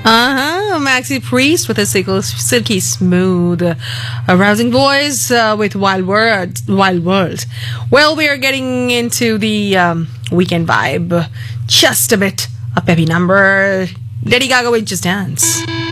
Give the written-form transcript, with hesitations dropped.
Maxi Priest with a silky smooth, arousing voice with Wild World. Well, we are getting into the weekend vibe. Just a bit. A peppy number. Lady Gaga with Just Dance.